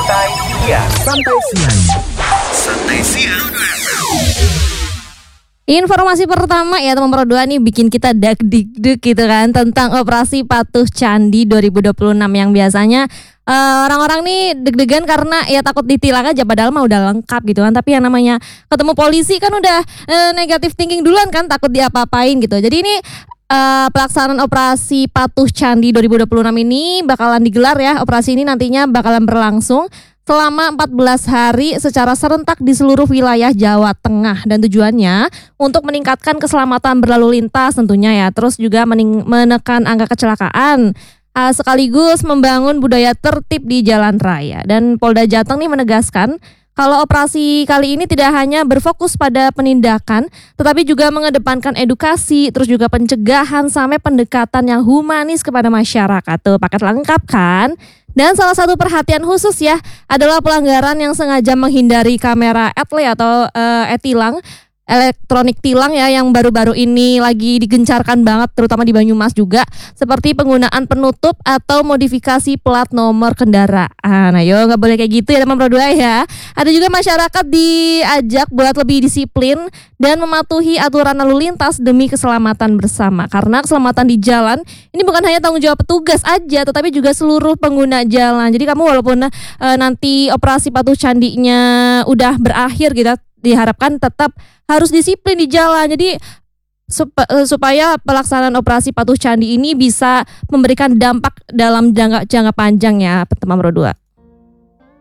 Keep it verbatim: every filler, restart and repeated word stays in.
Santai Siang. Santai Siang. Santai Siang. Informasi pertama ya teman Pro dua nih bikin kita dak-dikduk gitu kan, tentang operasi patuh candi dua ribu dua puluh enam yang biasanya uh, orang-orang nih deg-degan karena ya takut ditilang aja, padahal mah udah lengkap gitu kan. Tapi yang namanya ketemu polisi kan udah uh, negatif thinking duluan kan, takut diapa-apain gitu. Jadi ini Uh, pelaksanaan operasi patuh candi dua ribu dua puluh enam ini bakalan digelar ya. Operasi ini nantinya bakalan berlangsung selama empat belas hari secara serentak di seluruh wilayah Jawa Tengah, dan tujuannya untuk meningkatkan keselamatan berlalu lintas tentunya ya, terus juga mening- menekan angka kecelakaan, uh, sekaligus membangun budaya tertib di jalan raya. Dan Polda Jateng nih menegaskan kalau operasi kali ini tidak hanya berfokus pada penindakan, tetapi juga mengedepankan edukasi, terus juga pencegahan sampai pendekatan yang humanis kepada masyarakat. Tuh, paket lengkap kan? Dan salah satu perhatian khusus ya adalah pelanggaran yang sengaja menghindari kamera etle atau uh, e-tilang, elektronik tilang ya, yang baru-baru ini lagi digencarkan banget terutama di Banyumas juga, seperti penggunaan penutup atau modifikasi plat nomor kendaraan. Ayo nggak boleh kayak gitu ya teman Pro dua ya. Ada juga masyarakat diajak buat lebih disiplin dan mematuhi aturan lalu lintas demi keselamatan bersama, karena keselamatan di jalan ini bukan hanya tanggung jawab petugas aja, tetapi juga seluruh pengguna jalan. Jadi kamu walaupun e, nanti operasi patuh candinya udah berakhir gitu, diharapkan tetap harus disiplin di jalan. Jadi sup- supaya pelaksanaan operasi patuh candi ini bisa memberikan dampak dalam jangka jangka panjang ya teman Pro dua.